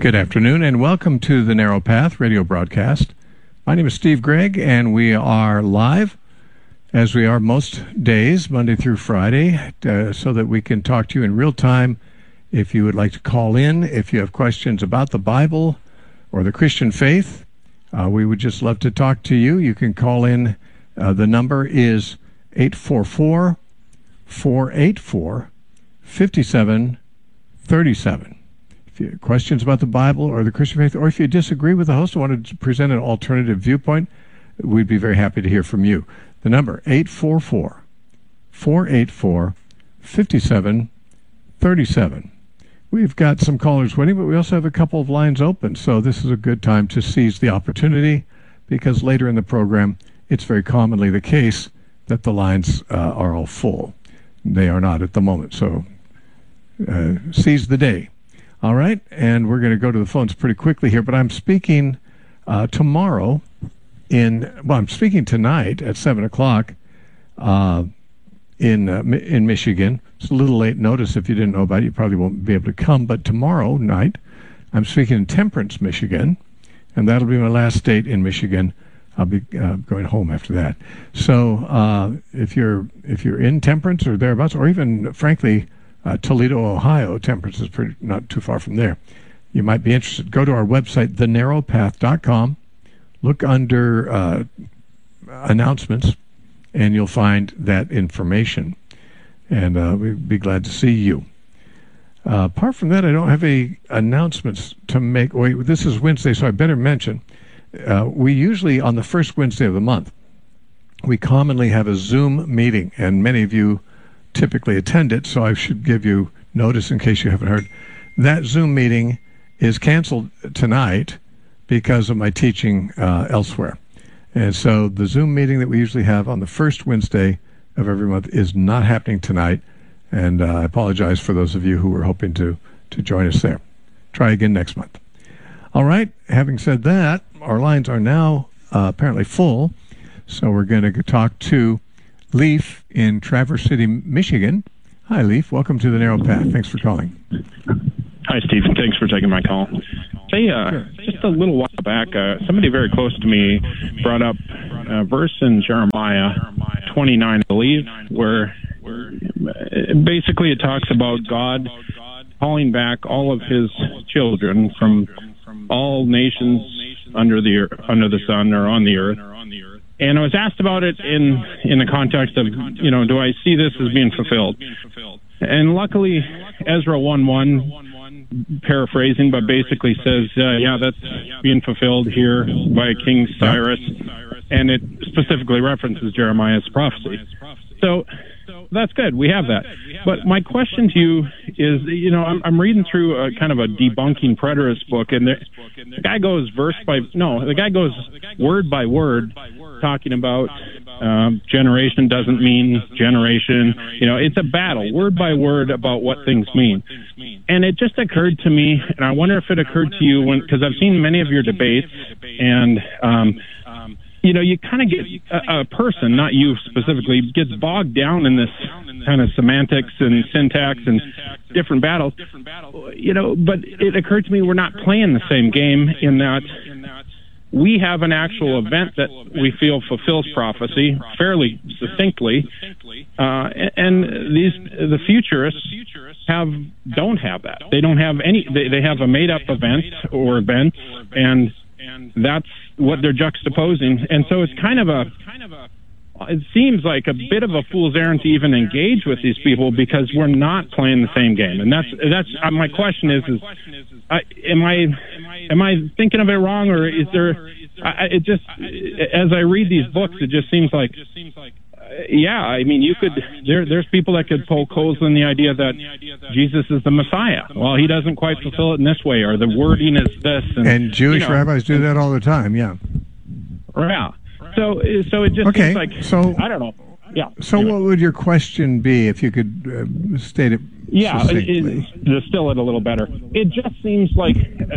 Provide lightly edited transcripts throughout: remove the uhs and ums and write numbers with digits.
Good afternoon, and welcome to the Narrow Path radio broadcast. My name is Steve Gregg, and we are live, as we are most days, Monday through Friday, so that we can talk to you in real time. If you would like to call in, if you have questions about the Bible or the Christian faith, we would just love to talk to you. You can call in. The number is 844-484-5737. If you have questions about the Bible or the Christian faith, or if you disagree with the host and want to present an alternative viewpoint, we'd be very happy to hear from you. The number, 844-484-5737. We've got some callers waiting, but we also have a couple of lines open, so this is a good time to seize the opportunity, because later in the program, it's very commonly the case that the lines are all full. They are not at the moment, so seize the day. All right, and we're going to go to the phones pretty quickly here, but I'm speaking tomorrow I'm speaking tonight at 7 o'clock in Michigan. It's a little late notice. If you didn't know about it, you probably won't be able to come, but tomorrow night I'm speaking in Temperance, Michigan, and that'll be my last date in Michigan. I'll be going home after that. So if you're in Temperance or thereabouts, or even, frankly, Toledo, Ohio, Temperance is not too far from there, you might be interested. Go to our website, thenarrowpath.com. Look under announcements, and you'll find that information. And we'd be glad to see you. Apart from that, I don't have any announcements to make. Wait, this is Wednesday, so I better mention. We usually, on the first Wednesday of the month, we commonly have a Zoom meeting, and many of you typically attend it, so I should give you notice in case you haven't heard. That Zoom meeting is canceled tonight because of my teaching elsewhere. And so the Zoom meeting that we usually have on the first Wednesday of every month is not happening tonight, and I apologize for those of you who were hoping to join us there. Try again next month. All right, having said that, our lines are now apparently full, so we're going to talk to Leaf in Traverse City, Michigan. Hi, Leaf. Welcome to the Narrow Path. Thanks for calling. Hi, Steve. Thanks for taking my call. Hey, just a little while back, somebody very close to me brought up a verse in Jeremiah 29, I believe, where basically it talks about God calling back all of his children from all nations under the sun or on the earth. And I was asked about it in the context of, do I see this as being fulfilled? And luckily, Ezra 1:1, paraphrasing, but basically says, that's being fulfilled here by King Cyrus, and it specifically references Jeremiah's prophecy. So that's good. We have that. But my question to you is, I'm reading through a kind of a debunking preterist book, and the guy goes word by word, talking about generation doesn't mean generation. It's a battle, word by word, about what things mean. And it just occurred to me, and I wonder if it occurred to you, because I've seen many of your debates, and you kind of get a person, not you specifically, gets bogged down in this kind of semantics and syntax and different battles. But it occurred to me we're not playing the same game, in that we have an actual event that we feel fulfills prophecy fairly succinctly, and the futurists don't have that. They don't have any. They have a made-up event or events, and that's what they're juxtaposing. And so it's kind of it seems like a bit of a fool's errand to even engage with these people, because we're not playing the same game. And that's my question is am I thinking of it wrong, or is there? It just, as I read these books, it just seems like, you could. There's people that could poke holes in the idea that Jesus is the Messiah. Well, he doesn't quite fulfill it in this way, or the wording is this. And Jewish rabbis do that all the time. Yeah. Yeah. So it just seems like, I don't know. Yeah. So anyway, what would your question be if you could state it? Distill it a little better. It just seems like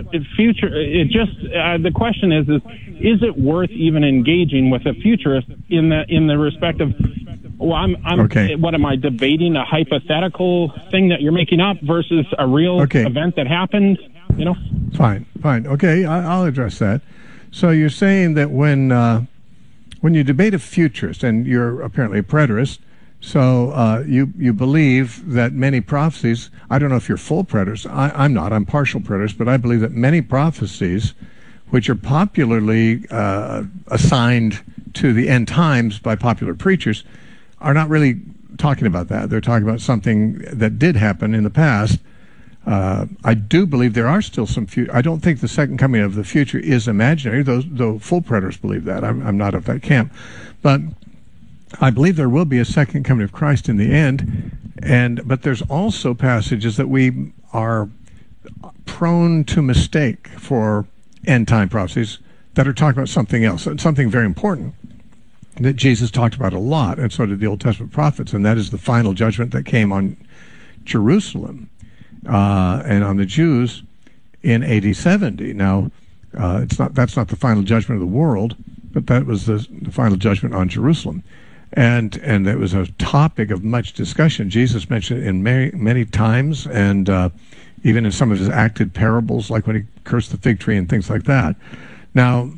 the question is it worth even engaging with a futurist in the respect of, what am I debating, a hypothetical thing that you're making up versus a real event that happened? you know? Fine. Okay, I'll address that. So you're saying that when you debate a futurist, and you're apparently a preterist, so you believe that many prophecies, I don't know if you're full preterist, I'm not, I'm partial preterist, but I believe that many prophecies, which are popularly assigned to the end times by popular preachers, are not really talking about that. They're talking about something that did happen in the past. I do believe there are still some I don't think the second coming of the future is imaginary, though full preterists believe that. I'm not of that camp. But I believe there will be a second coming of Christ in the end. But there's also passages that we are prone to mistake for end-time prophecies that are talking about something else, something very important that Jesus talked about a lot, and so did the Old Testament prophets, and that is the final judgment that came on Jerusalem and on the Jews in AD 70. Now, that's not the final judgment of the world, but that was the final judgment on Jerusalem. And it was a topic of much discussion. Jesus mentioned it in many times, and even in some of his acted parables, like when he cursed the fig tree and things like that. Now,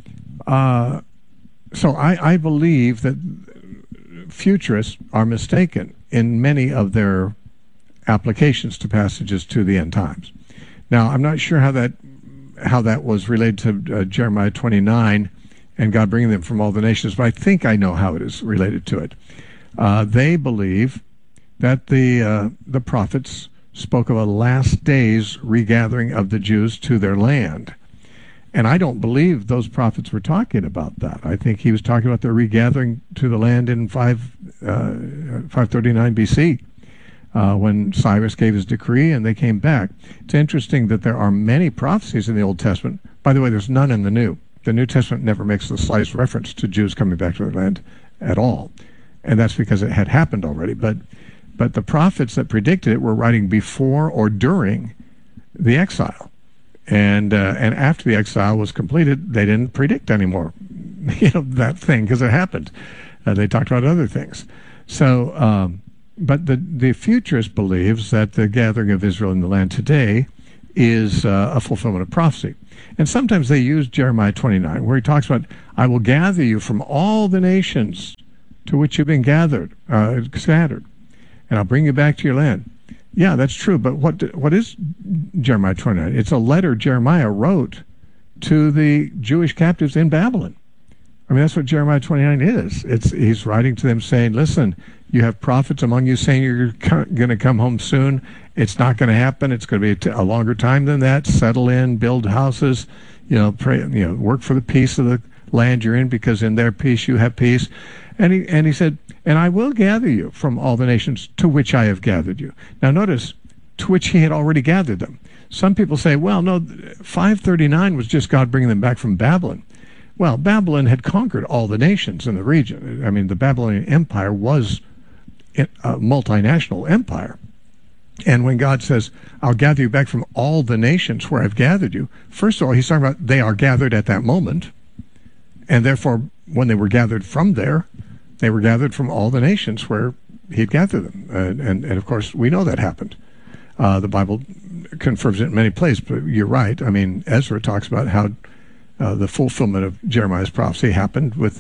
so I believe that futurists are mistaken in many of their applications to passages to the end times. Now, I'm not sure how that was related to Jeremiah 29 and God bringing them from all the nations, but I think I know how it is related to it. They believe that the prophets spoke of a last days regathering of the Jews to their land. And I don't believe those prophets were talking about that. I think he was talking about the regathering to the land in 539 BC, when Cyrus gave his decree and they came back. It's interesting that there are many prophecies in the Old Testament. By the way, there's none in the New. The New Testament never makes the slightest reference to Jews coming back to their land at all. And that's because it had happened already. But the prophets that predicted it were writing before or during the exile. And after the exile was completed, they didn't predict anymore, that thing, because it happened. They talked about other things. So, but the futurist believes that the gathering of Israel in the land today is a fulfillment of prophecy. And sometimes they use Jeremiah 29, where he talks about, I will gather you from all the nations to which you've been scattered, and I'll bring you back to your land. Yeah, that's true, but what is Jeremiah 29? It's a letter Jeremiah wrote to the Jewish captives in Babylon. I mean, that's what Jeremiah 29 is. He's writing to them saying, listen, you have prophets among you saying you're going to come home soon. It's not going to happen. It's going to be a longer time than that. Settle in, build houses, pray, work for the peace of the land you're in, because in their peace you have peace. And he said, and I will gather you from all the nations to which I have gathered you. Now notice, to which he had already gathered them. Some people say, well, no, 539 was just God bringing them back from Babylon. Well, Babylon had conquered all the nations in the region. I mean, the Babylonian Empire was a multinational empire. And when God says, I'll gather you back from all the nations where I've gathered you, first of all, he's talking about they are gathered at that moment. And therefore, when they were gathered from there, they were gathered from all the nations where he'd gathered them. And of course, we know that happened. The Bible confirms it in many places, but you're right. I mean, Ezra talks about how the fulfillment of Jeremiah's prophecy happened with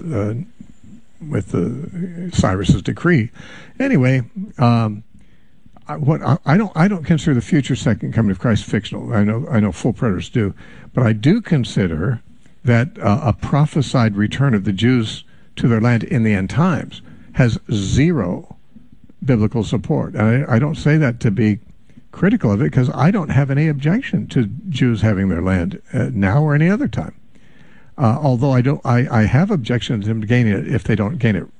Cyrus's decree. Anyway, I don't consider the future second coming of Christ fictional. I know full preterists do, but I do consider that a prophesied return of the Jews to their land in the end times has zero biblical support. And I don't say that to be critical of it, because I don't have any objection to Jews having their land now or any other time. Although I have objections to them gaining it if they don't gain it,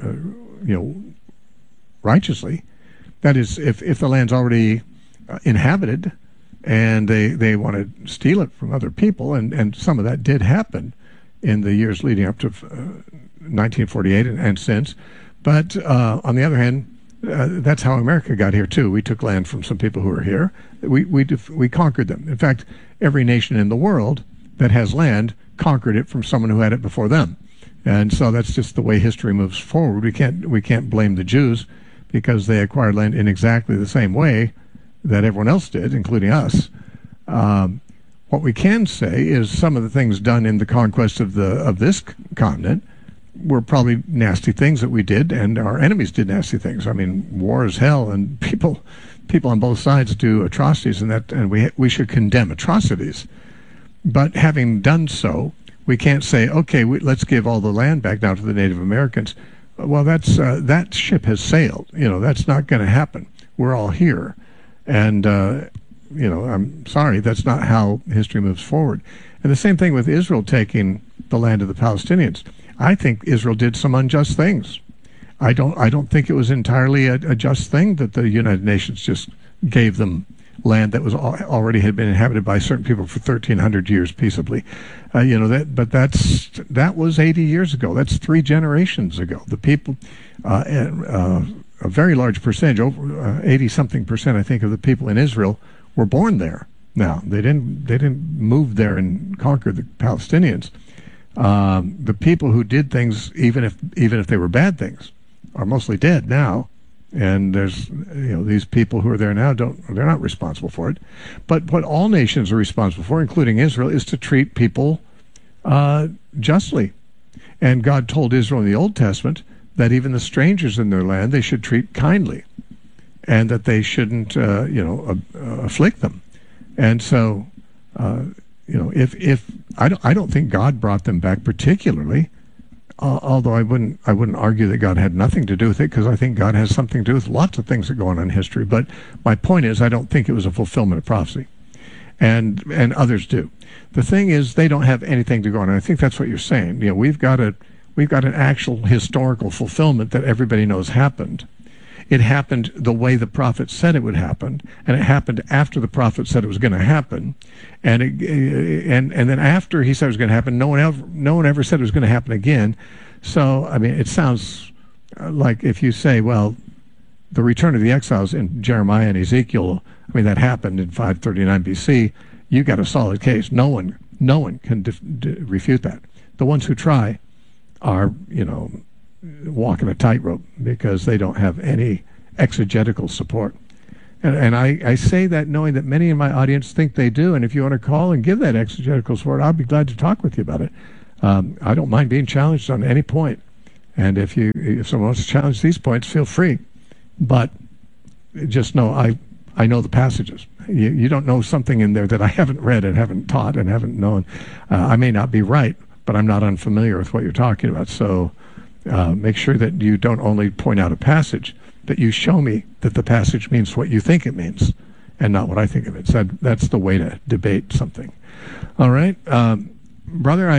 righteously. That is, if the land's already inhabited and they want to steal it from other people, and some of that did happen in the years leading up to 1948 and since. But on the other hand, that's how America got here too. We took land from some people who were here. We conquered them. In fact, every nation in the world that has land conquered it from someone who had it before them. And so that's just the way history moves forward. We can't blame the Jews because they acquired land in exactly the same way that everyone else did, including us. What we can say is some of the things done in the conquest of this continent were probably nasty things that we did, and our enemies did nasty things. I mean, war is hell, and people on both sides do atrocities, and we should condemn atrocities. But having done so, we can't say, okay, let's give all the land back now to the Native Americans. Well, that ship has sailed. That's not going to happen. We're all here, and I'm sorry, that's not how history moves forward. And the same thing with Israel taking the land of the Palestinians. I think Israel did some unjust things. I don't think it was entirely a just thing that the United Nations just gave them land that was already had been inhabited by certain people for 1,300 years peaceably. That was 80 years ago. That's 3 generations ago. The people, a very large percentage, over 80-something%, I think, of the people in Israel were born there. Now they didn't move there and conquer the Palestinians. The people who did things, even if they were bad things, are mostly dead now. And there's these people who are there now they're not responsible for it. But what all nations are responsible for, including Israel, is to treat people justly. And God told Israel in the Old Testament that even the strangers in their land they should treat kindly, and that they shouldn't afflict them. And so if I don't think God brought them back particularly. Although I wouldn't argue that God had nothing to do with it, because I think God has something to do with lots of things that go on in history. But my point is, I don't think it was a fulfillment of prophecy, and others do. The thing is, they don't have anything to go on. And I think that's what you're saying. We've got an actual historical fulfillment that everybody knows happened. It happened the way the prophet said it would happen, and it happened after the prophet said it was going to happen, and then after he said it was going to happen, no one ever said it was going to happen again. So I mean, it sounds like if you say, well, the return of the exiles in Jeremiah and Ezekiel, I mean, that happened in 539 BC. You got a solid case. No one can refute that. The ones who try are walking a tightrope because they don't have any exegetical support. And I say that knowing that many in my audience think they do, and if you want to call and give that exegetical support, I'll be glad to talk with you about it. I don't mind being challenged on any point. And if someone wants to challenge these points, feel free. But just know I know the passages. You don't know something in there that I haven't read and haven't taught and haven't known. I may not be right, but I'm not unfamiliar with what you're talking about. So make sure that you don't only point out a passage, that you show me that the passage means what you think it means and not what I think of it. So that's the way to debate something. All right. Brother,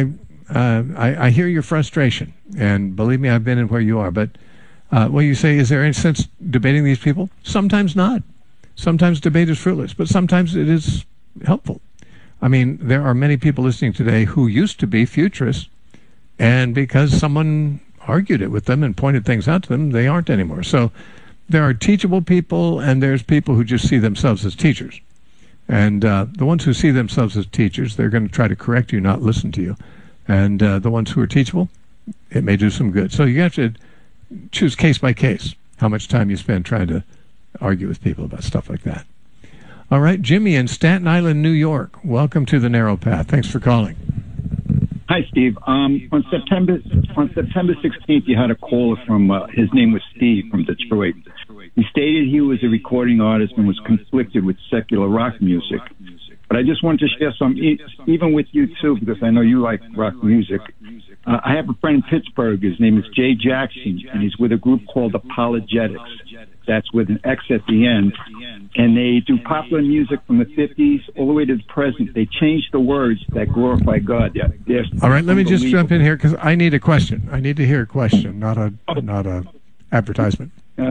I hear your frustration, and believe me, I've been in where you are. But what you say, is there any sense debating these people? Sometimes not. Sometimes debate is fruitless, but sometimes it is helpful. I mean, there are many people listening today who used to be futurists, and because someone argued it with them and pointed things out to them, they aren't anymore. So there are teachable people, and there's people who just see themselves as teachers. And the ones who see themselves as teachers, they're going to try to correct you, not listen to you. And the ones who are teachable, it may do some good. So you have to choose case by case how much time you spend trying to argue with people about stuff like that. All right, Jimmy in Staten Island, New York. Welcome to The Narrow Path. Thanks for calling. Hi, Steve. On September 16th, you had a caller from, his name was Steve from Detroit. He stated he was a recording artist and was conflicted with secular rock music. But I just wanted to share some, even with you too, because I know you like rock music. I have a friend in Pittsburgh. His name is Jay Jackson, and he's with a group called Apologetics. That's with an X at the end. And they do popular music from the 50s all the way to the present. They change the words that glorify God. All right, let me just jump in here because I need a question. I need to hear a question, not a advertisement. Not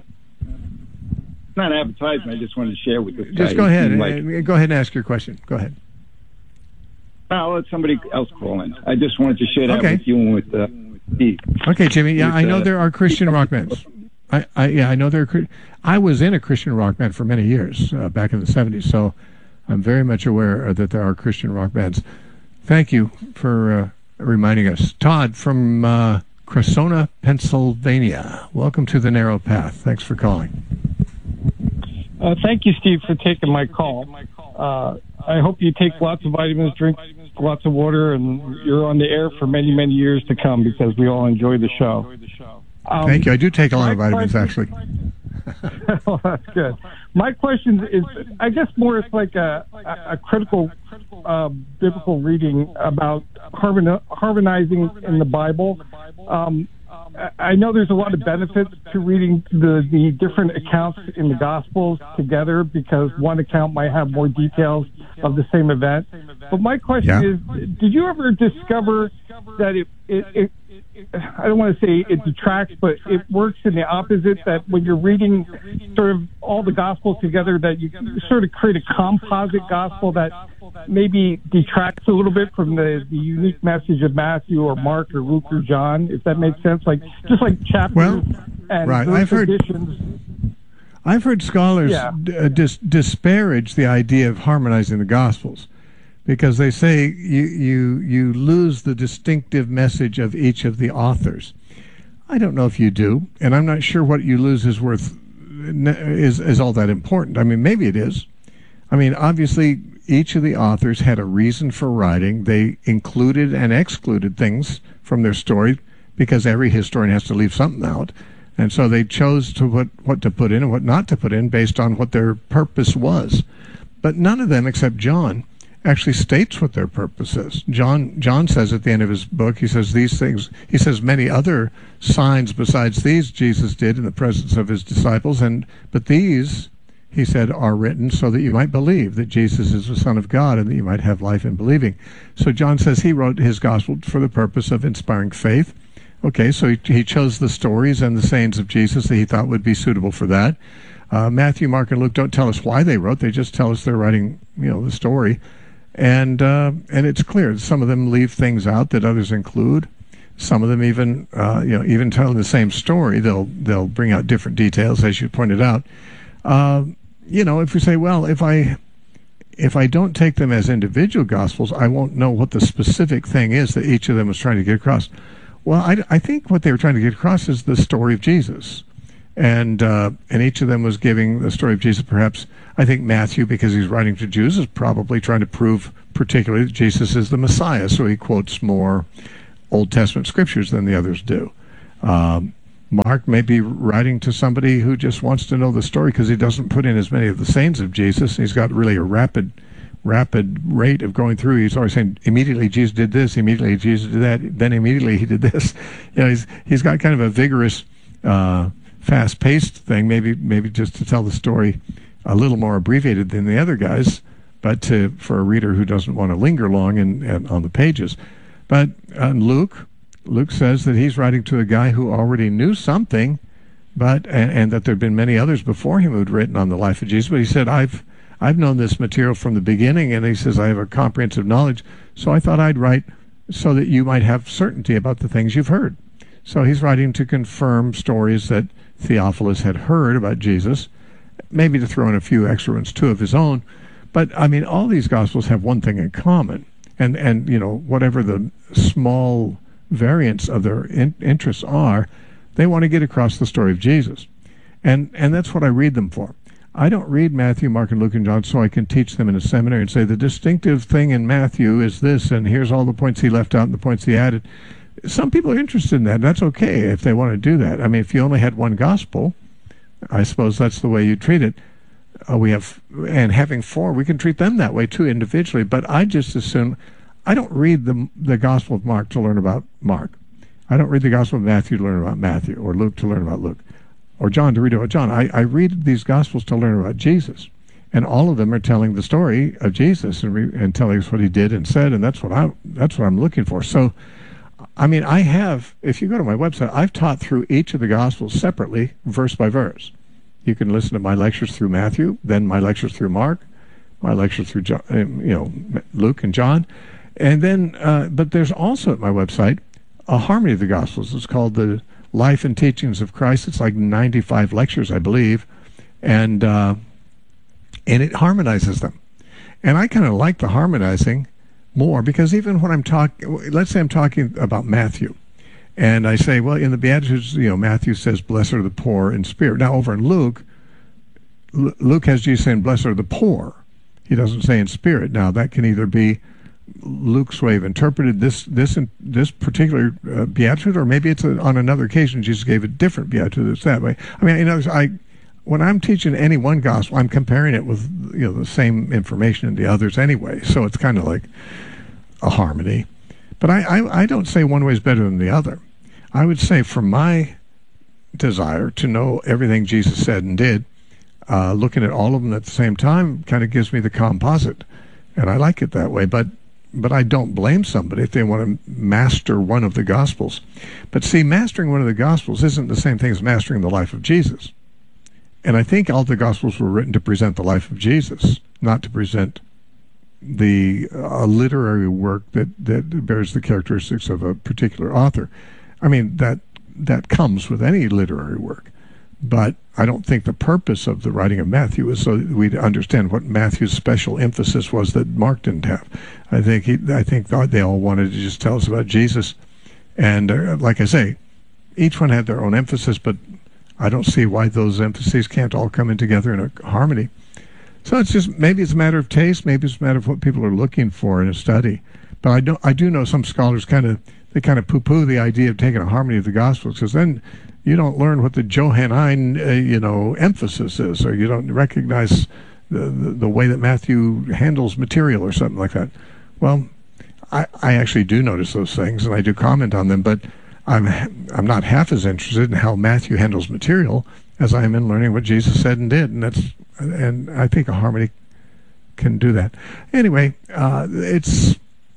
an advertisement. I just wanted to share with this guy. Just go ahead. Go ahead and ask your question. Go ahead. I'll let somebody else call in. I just wanted to share that with you and with Steve. Okay, Jimmy. Yeah, I know there are Christian rock bands. I know there are. I was in a Christian rock band for many years back in the 70s, so I'm very much aware that there are Christian rock bands. Thank you for reminding us. Todd from Cressona, Pennsylvania. Welcome to The Narrow Path. Thanks for calling. Thank you, Steve, for taking my call. I hope you take lots of vitamins, drink lots of water, and you're on the air for many, many years to come because we all enjoy the show. Thank you. I do take a lot of vitamins, actually. Well, that's good. My question is, I guess, more it's like a critical biblical reading about harmonizing in the Bible. I know there's a lot of benefits to reading the different accounts in the Gospels together because one account might have more details of the same event. But my question is, did you ever discover that it I don't want to say it detracts, but it works in the opposite, that when you're reading sort of all the Gospels together, that you sort of create a composite Gospel that maybe detracts a little bit from the unique message of Matthew or Mark or Luke or John, if that makes sense? Like, just like chapters and editions. I've heard scholars disparage the idea of harmonizing the Gospels, because they say you lose the distinctive message of each of the authors. I don't know if you do, and I'm not sure what you lose is all that important. I mean, maybe it is. I mean, obviously, each of the authors had a reason for writing. They included and excluded things from their story because every historian has to leave something out. And so they chose what to put in and what not to put in based on what their purpose was. But none of them, except John, actually states what their purpose is. John says at the end of his book, he says these things, he says many other signs besides these Jesus did in the presence of his disciples, but these, he said, are written so that you might believe that Jesus is the Son of God and that you might have life in believing. So John says he wrote his gospel for the purpose of inspiring faith. Okay, so he chose the stories and the sayings of Jesus that he thought would be suitable for that. Matthew, Mark, and Luke don't tell us why they wrote. They just tell us they're writing, the story. And it's clear some of them leave things out that others include. Some of them even telling the same story, they'll bring out different details, as you pointed out. If you say, well, if I don't take them as individual gospels, I won't know what the specific thing is that each of them was trying to get across. Well, I think what they were trying to get across is the story of Jesus. And each of them was giving the story of Jesus. Perhaps, I think Matthew, because he's writing to Jews, is probably trying to prove particularly that Jesus is the Messiah, so he quotes more Old Testament scriptures than the others do. Mark may be writing to somebody who just wants to know the story because he doesn't put in as many of the sayings of Jesus. He's got really a rapid rate of going through. He's always saying, immediately Jesus did this, immediately Jesus did that, then immediately he did this. He's got kind of a vigorous fast-paced thing, maybe just to tell the story a little more abbreviated than the other guys, but for a reader who doesn't want to linger long on the pages. But Luke says that he's writing to a guy who already knew something, and that there had been many others before him who'd written on the life of Jesus. But he said, I've known this material from the beginning, and he says, I have a comprehensive knowledge, so I thought I'd write so that you might have certainty about the things you've heard. So he's writing to confirm stories that Theophilus had heard about Jesus, maybe to throw in a few extra ones too of his own. But I mean, all these gospels have one thing in common, and whatever the small variants of their interests are, they want to get across the story of Jesus, and that's what I read them for. I don't read Matthew, Mark, and Luke, and John so I can teach them in a seminary and say the distinctive thing in Matthew is this, and here's all the points he left out and the points he added. Some people are interested in that. That's okay if they want to do that. I mean, if you only had one gospel, I suppose that's the way you treat it. And having four, we can treat them that way too individually. But I just assume, I don't read the Gospel of Mark to learn about Mark. I don't read the Gospel of Matthew to learn about Matthew, or Luke to learn about Luke, or John to read about John. I read these Gospels to learn about Jesus. And all of them are telling the story of Jesus and telling us what he did and said, and that's what I'm looking for. So, I mean, if you go to my website, I've taught through each of the Gospels separately, verse by verse. You can listen to my lectures through Matthew, then my lectures through Mark, my lectures through Luke and John. And then, but there's also at my website a harmony of the Gospels. It's called the Life and Teachings of Christ. It's like 95 lectures, I believe, and it harmonizes them. And I kind of like the harmonizing more, because even when I'm talking, let's say I'm talking about Matthew, and I say, well, in the Beatitudes, Matthew says, blessed are the poor in spirit. Now, over in Luke has Jesus saying, blessed are the poor. He doesn't say in spirit. Now, that can either be Luke's way of interpreted this particular beatitude, or maybe it's on another occasion Jesus gave a different beatitude that's that way. I mean, when I'm teaching any one gospel, I'm comparing it with the same information in the others anyway. So it's kind of like a harmony. But I don't say one way is better than the other. I would say from my desire to know everything Jesus said and did, looking at all of them at the same time kind of gives me the composite, and I like it that way. But I don't blame somebody if they want to master one of the Gospels. But see, mastering one of the Gospels isn't the same thing as mastering the life of Jesus. And I think all the Gospels were written to present the life of Jesus, not to present the literary work that bears the characteristics of a particular author. I mean, that comes with any literary work. But I don't think the purpose of the writing of Matthew was so that we'd understand what Matthew's special emphasis was that Mark didn't have. I think they all wanted to just tell us about Jesus. And like I say, each one had their own emphasis, but I don't see why those emphases can't all come in together in a harmony. So it's just, maybe it's a matter of taste, maybe it's a matter of what people are looking for in a study. But I do know some scholars kind of poo-poo the idea of taking a harmony of the Gospels, because then you don't learn what the Johannine, emphasis is, or you don't recognize the way that Matthew handles material or something like that. Well, I actually do notice those things, and I do comment on them, but I'm not half as interested in how Matthew handles material as I am in learning what Jesus said and did, and I think a harmony can do that. Anyway, it's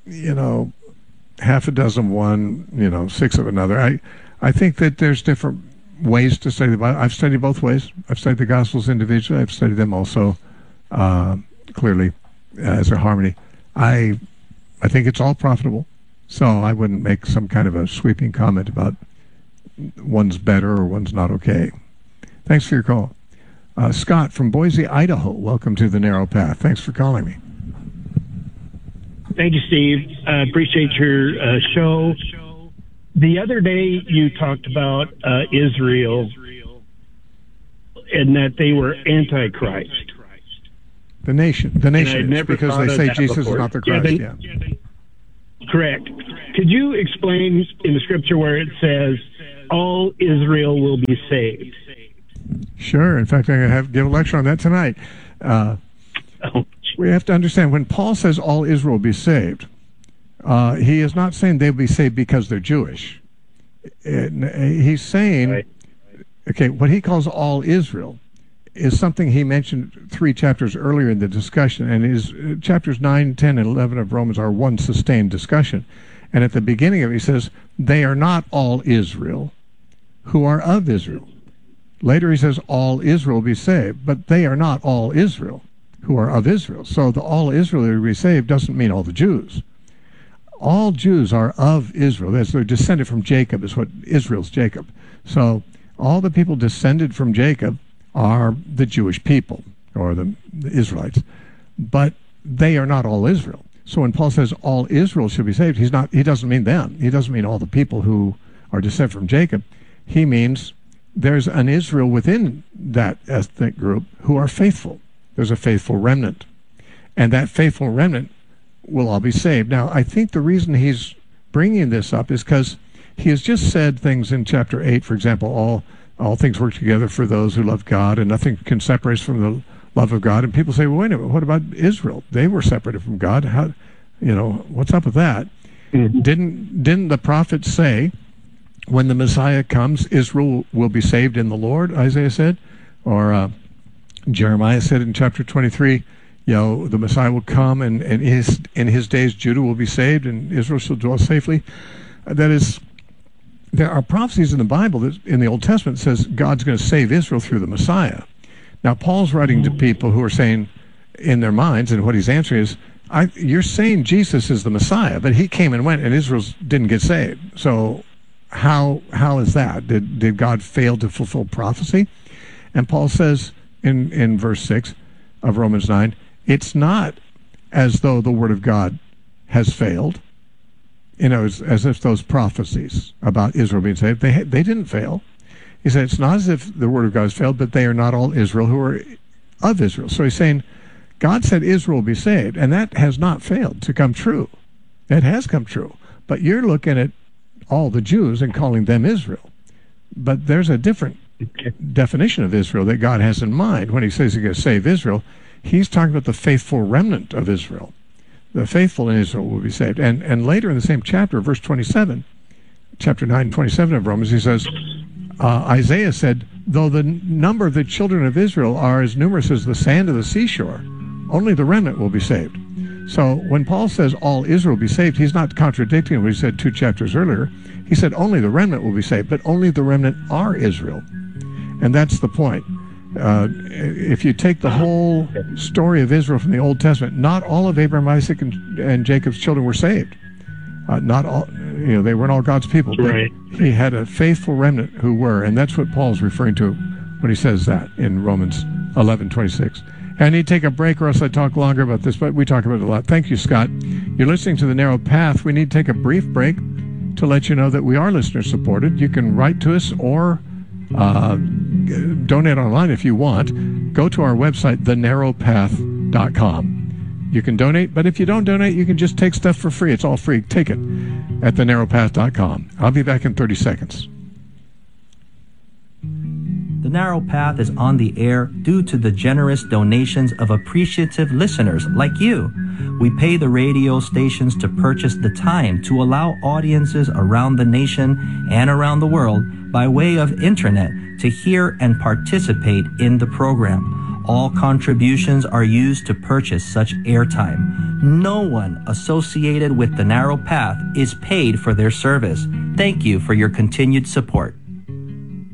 half a dozen one, six of another. I think that there's different ways to study the Bible. I've studied both ways. I've studied the Gospels individually. I've studied them also clearly as a harmony. I think it's all profitable, so I wouldn't make some kind of a sweeping comment about one's better or one's not okay. Thanks for your call. Scott from Boise, Idaho, welcome to The Narrow Path. Thanks for calling me. Thank you, Steve. I appreciate your show. The other day you talked about Israel and that they were Antichrist. The nation is, because they say Jesus is not the Christ. Yeah. Correct. Could you explain in the scripture where it says all Israel will be saved? Sure. In fact, I'm going to give a lecture on that tonight. We have to understand, when Paul says all Israel will be saved, he is not saying they'll be saved because they're Jewish. He's saying, okay, what he calls all Israel is something he mentioned 3 chapters earlier in the discussion, and his chapters 9, 10, and 11 of Romans are one sustained discussion. And at the beginning of it, he says, they are not all Israel who are of Israel. Later he says, all Israel will be saved, but they are not all Israel who are of Israel. So the all Israel who will be saved doesn't mean all the Jews. All Jews are of Israel. As they're descended from Jacob, is what Israel's Jacob. So all the people descended from Jacob are the Jewish people, or the Israelites. But they are not all Israel. So when Paul says all Israel should be saved, he doesn't mean them. He doesn't mean all the people who are descended from Jacob. He means there's an Israel within that ethnic group who are faithful. There's a faithful remnant. And that faithful remnant will all be saved. Now, I think the reason he's bringing this up is because he has just said things in chapter 8, for example, all things work together for those who love God, and nothing can separate us from the love of God. And people say, well, wait a minute, what about Israel? They were separated from God. How, what's up with that? Mm-hmm. Didn't the prophets say, when the Messiah comes, Israel will be saved in the Lord, Isaiah said? Or Jeremiah said in chapter 23, the Messiah will come, and in his days Judah will be saved, and Israel shall dwell safely. That is, there are prophecies in the Bible that in the Old Testament says God's going to save Israel through the Messiah. Now, Paul's writing to people who are saying in their minds, and what he's answering is, you're saying Jesus is the Messiah, but he came and went, and Israel didn't get saved. So how is that? Did God fail to fulfill prophecy? And Paul says in verse 6 of Romans 9, it's not as though the word of God has failed. As if those prophecies about Israel being saved, they didn't fail. He said it's not as if the word of God has failed, but they are not all Israel who are of Israel. So he's saying God said Israel will be saved, and that has not failed to come true. It has come true. But you're looking at all the Jews and calling them Israel. But there's a different definition of Israel that God has in mind. When he says he's going to save Israel, he's talking about the faithful remnant of Israel. The faithful in Israel will be saved. And later in the same chapter, verse 27, chapter 9, 27 of Romans, he says, Isaiah said, though the number of the children of Israel are as numerous as the sand of the seashore, only the remnant will be saved. So when Paul says all Israel will be saved, he's not contradicting what he said 2 chapters earlier. He said only the remnant will be saved, but only the remnant are Israel. And that's the point. If you take the whole story of Israel from the Old Testament, not all of Abraham, Isaac, and Jacob's children were saved. Not all, they weren't all God's people. Right. But he had a faithful remnant who were, and that's what Paul's referring to when he says that in Romans 11:26. I need to take a break, or else I talk longer about this, but we talk about it a lot. Thank you, Scott. You're listening to The Narrow Path. We need to take a brief break to let you know that we are listener-supported. You can write to us or donate online if you want. Go to our website, thenarrowpath.com. You can donate, but if you don't donate, you can just take stuff for free. It's all free. Take it at thenarrowpath.com. I'll be back in 30 seconds. The Narrow Path is on the air due to the generous donations of appreciative listeners like you. We pay the radio stations to purchase the time to allow audiences around the nation and around the world by way of internet to hear and participate in the program. All contributions are used to purchase such airtime. No one associated with The Narrow Path is paid for their service. Thank you for your continued support.